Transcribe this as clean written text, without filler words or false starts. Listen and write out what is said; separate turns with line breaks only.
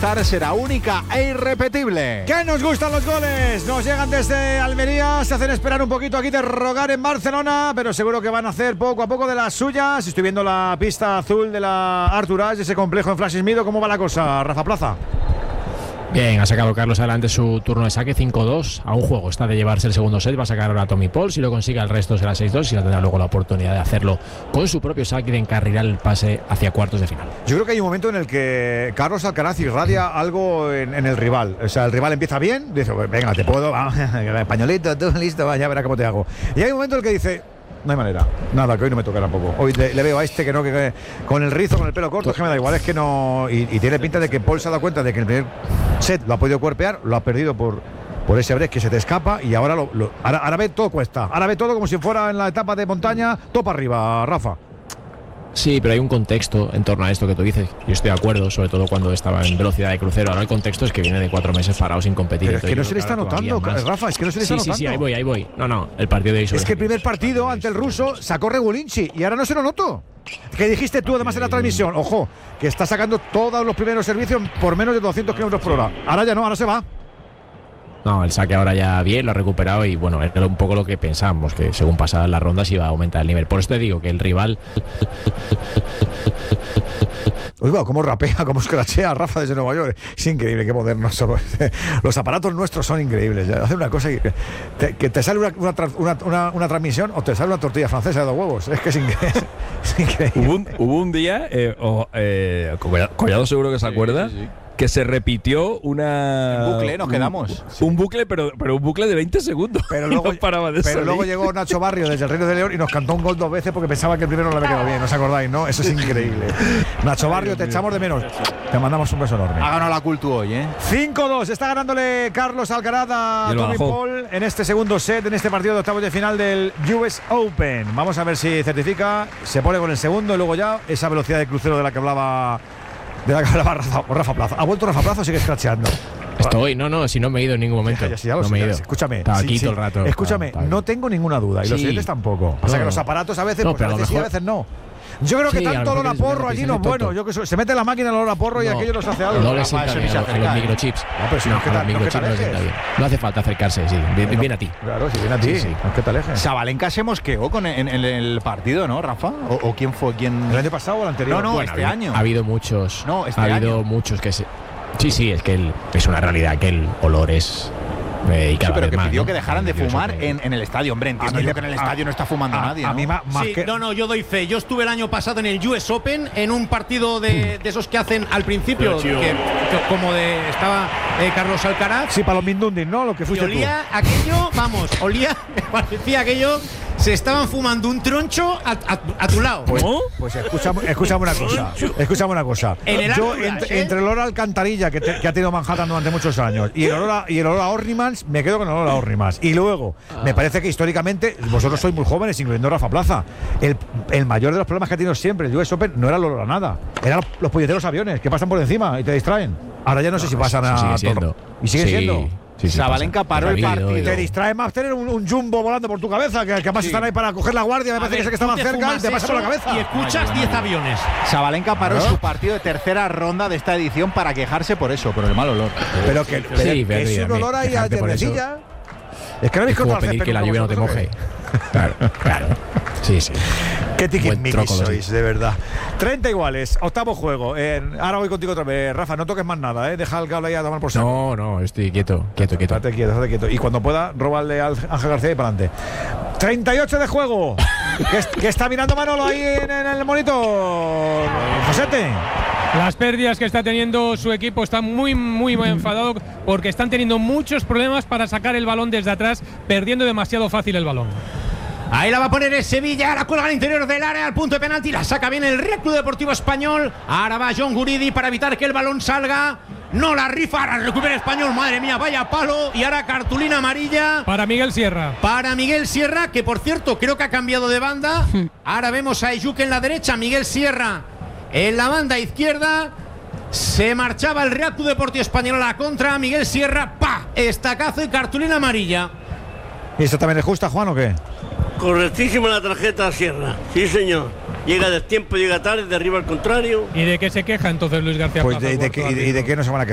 Movistar será única e irrepetible.
¡Que nos gustan los goles! Nos llegan desde Almería, se hacen esperar un poquito aquí de rogar en Barcelona, pero seguro que van a hacer poco a poco de las suyas. Estoy viendo la pista azul de la Artur Ashe, ese complejo en Flash Mido. ¿Cómo va la cosa, Rafa Plaza?
Bien, ha sacado Carlos adelante su turno de saque 5-2. A un juego está de llevarse el segundo set. Va a sacar ahora a Tommy Paul. Si lo consigue, el resto será 6-2 y tendrá luego la oportunidad de hacerlo con su propio saque y de encarrilar el pase hacia cuartos de final.
Yo creo que hay un momento en el que Carlos Alcaraz irradia algo en el rival. O sea, el rival empieza bien, dice, venga, te puedo, españolito, tú listo, ya verás cómo te hago. Y hay un momento en el que dice, no hay manera, nada, que hoy no me toca tampoco. Hoy le veo a este que no, que con el rizo, con el pelo corto, es que me da igual, es que no. Y tiene pinta de que Paul se ha dado cuenta de que el primer set lo ha podido cuerpear, lo ha perdido por ese break que se te escapa y ahora ahora ve todo cuesta. Ahora ve todo como si fuera en la etapa de montaña, todo para arriba, Rafa.
Sí, pero hay un contexto en torno a esto que tú dices. Yo estoy de acuerdo, sobre todo cuando estaba en velocidad de crucero. Ahora el contexto es que viene de 4 meses parado sin competir.
Pero es que no se le está notando, Rafa, es que no se le está notando.
Sí, ahí voy. No, el partido de hoy
es que el primer partido ante el ruso sacó Regulinchi y ahora no se lo noto. ¿Qué dijiste tú además en la transmisión? Ojo, que está sacando todos los primeros servicios por menos de 200 km por hora. Ahora ya no, ahora se va.
No, el saque ahora ya bien, lo ha recuperado y bueno, era un poco lo que pensábamos, que según pasaban las rondas iba a aumentar el nivel. Por eso te digo que el rival...
Oiga, cómo rapea, cómo escrachea Rafa desde Nueva York. Es increíble, qué modernos somos. Los aparatos nuestros son increíbles. Hace una cosa que te sale una transmisión o te sale una tortilla francesa de 2 huevos. Es que es increíble.
Hubo un día, Collado seguro que se acuerda, que se repitió
un bucle, nos quedamos.
Un bucle, pero un bucle de 20 segundos.
Pero luego,
no paraba de
pero luego llegó Nacho Barrio desde el Reino de León y nos cantó un gol 2 veces porque pensaba que el primero no le había quedado bien. ¿No os acordáis, no? Eso es increíble. Nacho Barrio, te echamos de menos. Te mandamos un beso enorme.
Ha ganado la Cultu hoy,
5-2. Está ganándole Carlos Alcaraz a Tommy Paul en este segundo set, en este partido de octavos de final del US Open. Vamos a ver si certifica. Se pone con el segundo y luego ya esa velocidad de crucero de la que hablaba Rafa Plaza. ¿Ha vuelto Rafa Plaza o sigue escracheando?
Si no me he ido en ningún momento. No me he ido.
Escúchame.
Estaba aquí todo el rato.
Escúchame, no tengo ninguna duda. Y los siguientes tampoco. Pasa que los aparatos a veces, pues a veces sí, a veces no. Yo creo que tanto olor a porro allí no es bueno. Yo que se mete en la máquina el olor a porro y aquello nos hace algo.
No le sienta bien a los microchips.
No, pero si no,
los microchips no le sienta bien. No hace falta acercarse, sí. Viene a ti.
Claro, si viene a ti. No es que te alejes.
Sabalenka se mosqueó en el partido, ¿no, Rafa? ¿O quién fue?
¿El año pasado o el anterior?
No, este año.
Ha habido muchos.
No, este
ha
año.
habido muchos que se... Sí, es que es una realidad que el olor es...
Sí, pero que pidió que dejaran de fumar en el estadio. Hombre, entiendo yo que en el estadio no está fumando nadie.
A mí más que... No, yo doy fe. Yo estuve el año pasado en el US Open en un partido de esos que hacen al principio, estaba Carlos Alcaraz.
Sí, para los Mindundis, ¿no? Lo que fuiste
olía aquello, me parecía aquello. Se estaban fumando un troncho a tu lado.
Pues escúchame una cosa. Yo, entre el olor a alcantarilla que ha tenido Manhattan durante muchos años y el olor a Ornimans, me quedo con el olor a Ornimans. Y luego, me parece que históricamente, vosotros sois muy jóvenes, incluyendo Rafa Plaza, el mayor de los problemas que ha tenido siempre el US Open no era el olor a nada, eran los puñeteros aviones que pasan por encima y te distraen. Ahora ya no sé si pasan a... ¿Y sigue siendo?
Sabalenka paró el partido.
Te distrae más tener un jumbo volando por tu cabeza, que además están ahí para coger la guardia. Me parece que está más cerca y te pasa por la cabeza.
Y escuchas 10 aviones.
Sabalenka paró su partido de tercera ronda de esta edición para quejarse por eso, por el mal olor.
Pero es un olor ahí a tiernecilla. Es que no habéis cortado
pedir que la lluvia no te moje. Claro. Sí.
Qué tiquismiquis sois, de verdad. 30 iguales, octavo juego. Ahora voy contigo otra vez. Rafa, no toques más nada, Deja el cable ahí a tomar por saco.
No, estoy quieto.
Estate quieto. Y cuando pueda, róbale al Ángel García y para adelante. 38 de juego. ¿Qué está mirando Manolo ahí en el monitor? Josete.
Las pérdidas que está teniendo su equipo, está muy enfadado porque están teniendo muchos problemas para sacar el balón desde atrás, perdiendo demasiado fácil el balón.
Ahí la va a poner el Sevilla, la cuelga al interior del área, al punto de penalti, la saca bien el Real Club Deportivo Español. Ahora va John Guridi para evitar que el balón salga. No la rifa, ahora recupera Español, madre mía, vaya palo. Y ahora cartulina amarilla.
Para Miguel Sierra.
Que por cierto, creo que ha cambiado de banda. Ahora vemos a Ayuk en la derecha, Miguel Sierra en la banda izquierda. Se marchaba el Real Club Deportivo Español a la contra. Miguel Sierra, estacazo y cartulina amarilla.
¿Y esto también es justa, Juan, o qué?
Correctísima la tarjeta a Sierra. Sí, señor. Llega de tiempo, llega tarde, derriba al contrario.
¿Y de qué se queja entonces Luis García Plaza?
Pues de qué no se van a quejar.